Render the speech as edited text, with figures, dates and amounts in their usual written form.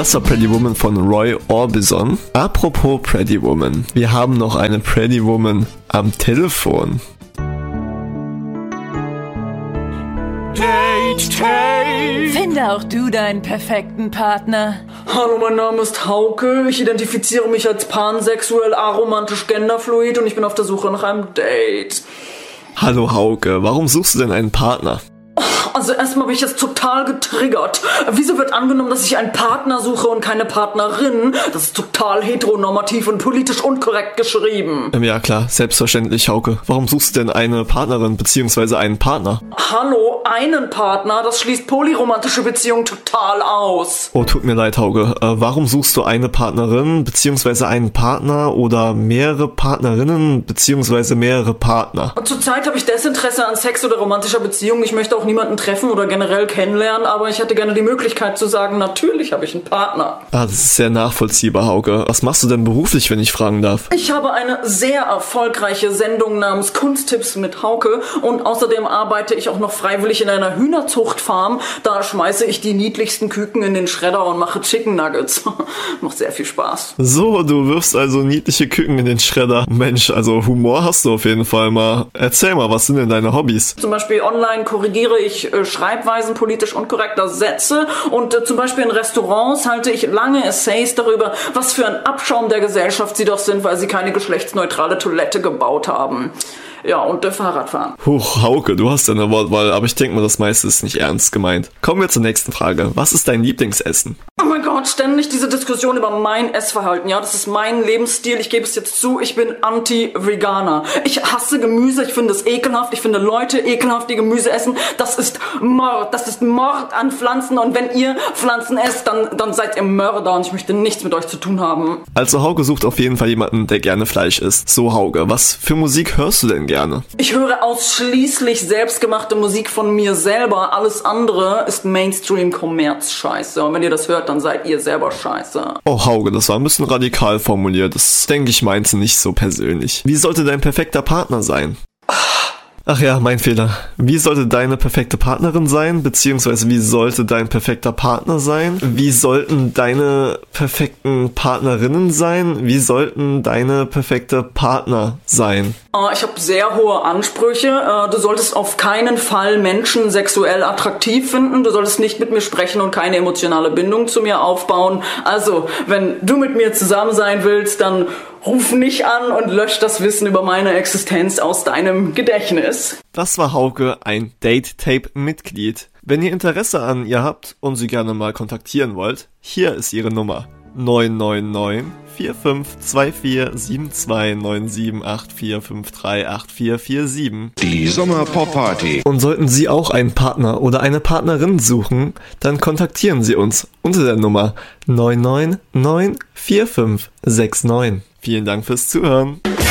Das war Pretty Woman von Roy Orbison. Apropos Pretty Woman, wir haben noch eine Pretty Woman am Telefon. Finde auch du deinen perfekten Partner. Hallo, mein Name ist Hauke. Ich identifiziere mich als pansexuell, aromantisch, genderfluid und ich bin auf der Suche nach einem Date. Hallo Hauke, warum suchst du denn einen Partner? Also erstmal bin ich jetzt total getriggert. Wieso wird angenommen, dass ich einen Partner suche und keine Partnerin? Das ist total heteronormativ und politisch unkorrekt geschrieben. Ja klar, selbstverständlich Hauke. Warum suchst du denn eine Partnerin bzw. einen Partner? Hallo, einen Partner? Das schließt polyromantische Beziehungen total aus. Oh, tut mir leid Hauke. Warum suchst du eine Partnerin bzw. einen Partner oder mehrere Partnerinnen bzw. mehrere Partner? Zurzeit habe ich Desinteresse an Sex oder romantischer Beziehung. Ich möchte auch niemanden treffen oder generell kennenlernen, aber ich hätte gerne die Möglichkeit zu sagen, natürlich habe ich einen Partner. Das ist sehr nachvollziehbar, Hauke. Was machst du denn beruflich, wenn ich fragen darf? Ich habe eine sehr erfolgreiche Sendung namens Kunsttipps mit Hauke und außerdem arbeite ich auch noch freiwillig in einer Hühnerzuchtfarm. Da schmeiße ich die niedlichsten Küken in den Schredder und mache Chicken Nuggets. Macht sehr viel Spaß. So, du wirfst also niedliche Küken in den Schredder. Mensch, also Humor hast du auf jeden Fall mal. Erzähl mal, was sind denn deine Hobbys? Zum Beispiel online korrigiere ich Schreibweisen politisch unkorrekter Sätze und zum Beispiel in Restaurants halte ich lange Essays darüber, was für ein Abschaum der Gesellschaft sie doch sind, weil sie keine geschlechtsneutrale Toilette gebaut haben. Ja, und Fahrradfahren. Huch, Hauke, du hast ja eine Wortwahl, aber ich denke mal, das meiste ist nicht ernst gemeint. Kommen wir zur nächsten Frage. Was ist dein Lieblingsessen? Oh mein Gott, ständig diese Diskussion über mein Essverhalten. Ja, das ist mein Lebensstil. Ich gebe es jetzt zu, ich bin Anti-Veganer. Ich hasse Gemüse, ich finde es ekelhaft. Ich finde Leute ekelhaft, die Gemüse essen. Das ist Mord. Das ist Mord an Pflanzen. Und wenn ihr Pflanzen esst, dann seid ihr Mörder. Und ich möchte nichts mit euch zu tun haben. Also Hauke sucht auf jeden Fall jemanden, der gerne Fleisch isst. So Hauke, was für Musik hörst du denn gerne? Ich höre ausschließlich selbstgemachte Musik von mir selber. Alles andere ist Mainstream-Kommerz-Scheiße. Und wenn ihr das hört, dann seid ihr selber scheiße. Oh Hauke, das war ein bisschen radikal formuliert. Das denke ich meinst du nicht so persönlich. Wie sollte dein perfekter Partner sein? Ach ja, mein Fehler. Wie sollte deine perfekte Partnerin sein? Beziehungsweise wie sollte dein perfekter Partner sein? Wie sollten deine perfekten Partnerinnen sein? Wie sollten deine perfekte Partner sein? Ich habe sehr hohe Ansprüche. Du solltest auf keinen Fall Menschen sexuell attraktiv finden. Du solltest nicht mit mir sprechen und keine emotionale Bindung zu mir aufbauen. Also, wenn du mit mir zusammen sein willst, dann ruf mich an und lösch das Wissen über meine Existenz aus deinem Gedächtnis. Das war Hauke, ein Date-Tape-Mitglied. Wenn ihr Interesse an ihr habt und sie gerne mal kontaktieren wollt, hier ist ihre Nummer. 999 4524 729784538447. Die Sommer-Pop-Party. Und sollten Sie auch einen Partner oder eine Partnerin suchen, dann kontaktieren Sie uns unter der Nummer 999 4569. Vielen Dank fürs Zuhören.